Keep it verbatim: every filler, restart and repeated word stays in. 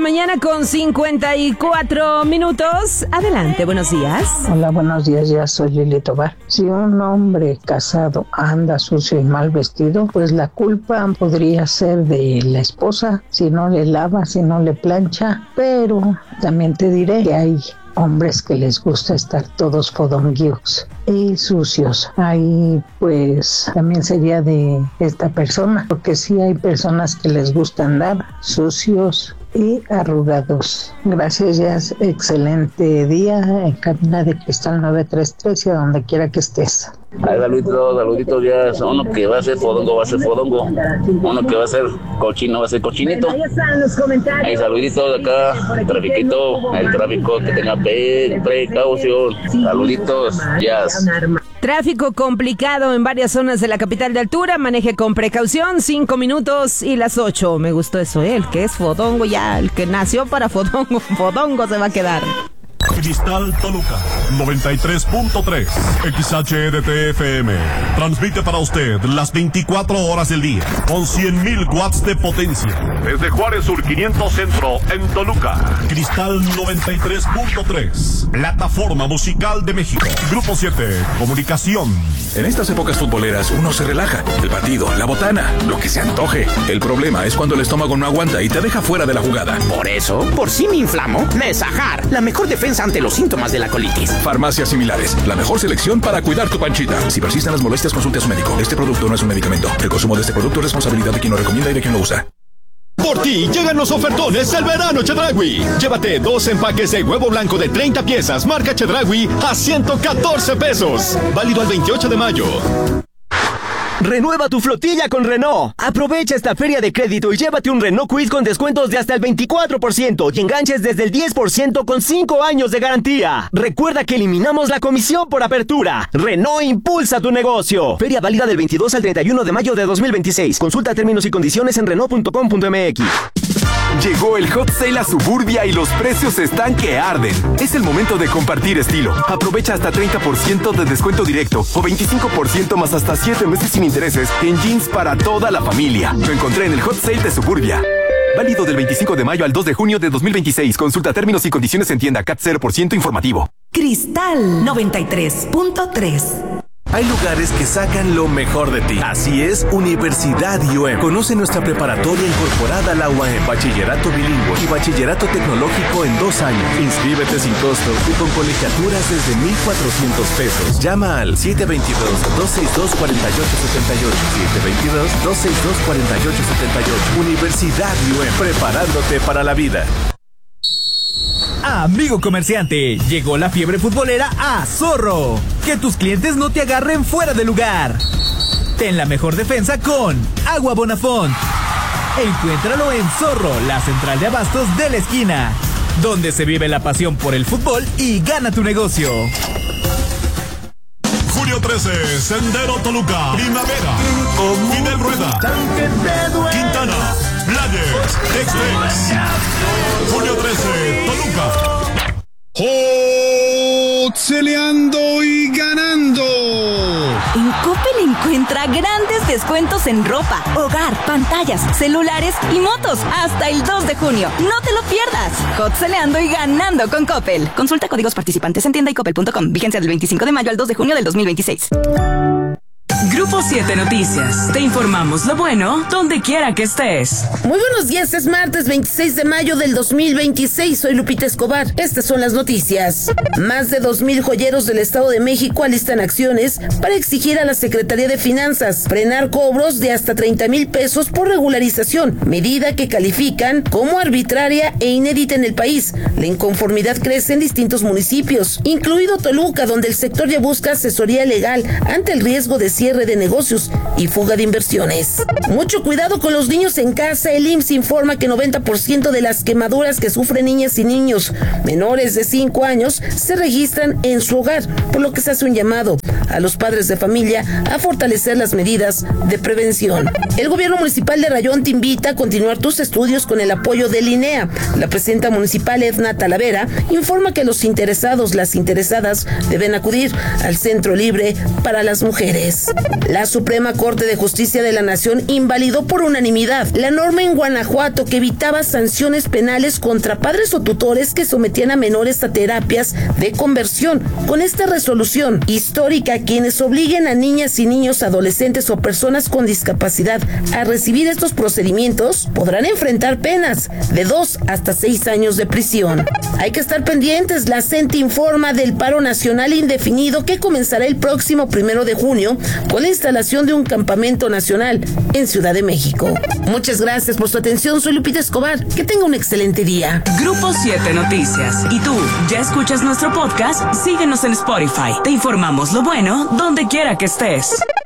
mañana con cincuenta y cuatro minutos. Adelante, buenos días. Hola, buenos días, ya soy Lili Tobar. Si un hombre casado anda sucio y mal vestido, pues la culpa podría ser de la esposa, si no le lava, si no le plancha, pero también te diré que hay hombres que les gusta estar todos fodonguios y sucios. Ahí pues también sería de esta persona, porque sí hay personas que les gusta andar sucios y arrugados. Gracias, ya es excelente día en cabina de Cristal nueve tres tres y a donde quiera que estés. Ay, saluditos, saluditos, ya uno que va a ser fodongo va a ser fodongo, uno que va a ser cochino va a ser cochinito. Ay, saluditos acá, trafiquito, el tráfico que tenga pre- precaución. Saluditos, ya. Tráfico complicado en varias zonas de la capital de altura. Maneje con precaución. Cinco minutos y las ocho. Me gustó eso, ¿eh? El que es fodongo ya, el que nació para fodongo, fodongo se va a quedar. Cristal Toluca, noventa y tres punto tres, X H D T F M. Transmite para usted las veinticuatro horas del día, con cien mil watts de potencia. Desde Juárez Sur quinientos Centro, en Toluca. Cristal noventa y tres punto tres, plataforma musical de México. Grupo siete, comunicación. En estas épocas futboleras uno se relaja. El partido, la botana, lo que se antoje. El problema es cuando el estómago no aguanta y te deja fuera de la jugada. Por eso, por si me inflamo, Nesajar, la mejor defensa ante los síntomas de la colitis. Farmacias similares, la mejor selección para cuidar tu panchita. Si persisten las molestias, consulte a su médico. Este producto no es un medicamento. El consumo de este producto es responsabilidad de quien lo recomienda y de quien lo usa. Por ti llegan los ofertones del verano Chedraui. Llévate dos empaques de huevo blanco de treinta piezas marca Chedraui a ciento catorce pesos. Válido al veintiocho de mayo. Renueva tu flotilla con Renault. Aprovecha esta feria de crédito y llévate un Renault Quiz con descuentos de hasta el veinticuatro por ciento y enganches desde el diez por ciento con cinco años de garantía. Recuerda que eliminamos la comisión por apertura. Renault impulsa tu negocio. Feria válida del veintidós al treinta y uno de mayo de dos mil veintiséis. Consulta términos y condiciones en Renault punto com punto m x. Llegó el Hot Sale a Suburbia y los precios están que arden. Es el momento de compartir estilo. Aprovecha hasta treinta por ciento de descuento directo o veinticinco por ciento más hasta siete meses sin intereses en jeans para toda la familia. Lo encontré en el Hot Sale de Suburbia. Válido del veinticinco de mayo al dos de junio de dos mil veintiséis. Consulta términos y condiciones en tienda. C A T cero por ciento informativo. Cristal noventa y tres punto tres. Hay lugares que sacan lo mejor de ti. Así es, Universidad I U E M. Conoce nuestra preparatoria incorporada a la U A M, bachillerato bilingüe y bachillerato tecnológico en dos años. Inscríbete sin costo y con colegiaturas desde mil cuatrocientos pesos. Llama al siete dos dos, dos seis dos, cuatro ocho siete ocho. siete dos dos, dos seis dos, cuatro ocho siete ocho. Universidad I U E M, preparándote para la vida. Amigo comerciante, llegó la fiebre futbolera a Zorro. Que tus clientes no te agarren fuera de lugar. Ten la mejor defensa con Agua Bonafont. Encuéntralo en Zorro, la central de abastos de la esquina, donde se vive la pasión por el fútbol y gana tu negocio. Julio trece, Sendero Toluca, Primavera, Fidel Rueda, Quintana, Players, Express. Julio trece, Toluca. Hotzeleando y ganando. En Coppel encuentra grandes descuentos en ropa, hogar, pantallas, celulares y motos hasta el dos de junio. No te lo pierdas. Hotzeleando y ganando con Coppel. Consulta códigos participantes en tienda y coppel punto com. Vigencia del veinticinco de mayo al dos de junio del dos mil veintiséis. Grupo siete Noticias. Te informamos lo bueno donde quiera que estés. Muy buenos días, es martes veintiséis de mayo del dos mil veintiséis. Soy Lupita Escobar. Estas son las noticias. Más de dos mil joyeros del Estado de México alistan acciones para exigir a la Secretaría de Finanzas frenar cobros de hasta treinta mil pesos por regularización, medida que califican como arbitraria e inédita en el país. La inconformidad crece en distintos municipios, incluido Toluca, donde el sector ya busca asesoría legal ante el riesgo de cierre de negocios y fuga de inversiones. Mucho cuidado con los niños en casa. El I M S S informa que noventa por ciento de las quemaduras que sufren niñas y niños menores de cinco años se registran en su hogar, por lo que se hace un llamado a los padres de familia a fortalecer las medidas de prevención. El gobierno municipal de Rayón te invita a continuar tus estudios con el apoyo del I N E A. La presidenta municipal Edna Talavera informa que los interesados, las interesadas deben acudir al Centro Libre para las Mujeres. La Suprema Corte de Justicia de la Nación invalidó por unanimidad la norma en Guanajuato que evitaba sanciones penales contra padres o tutores que sometían a menores a terapias de conversión. Con esta resolución histórica, quienes obliguen a niñas y niños, adolescentes o personas con discapacidad a recibir estos procedimientos podrán enfrentar penas de dos hasta seis años de prisión. Hay que estar pendientes. La CENTE informa del paro nacional indefinido que comenzará el próximo primero de junio con la instalación de un campamento nacional en Ciudad de México. Muchas gracias por su atención. Soy Lupita Escobar. Que tenga un excelente día. Grupo siete Noticias. ¿Y tú ya escuchas nuestro podcast? Síguenos en Spotify. Te informamos lo bueno donde quiera que estés.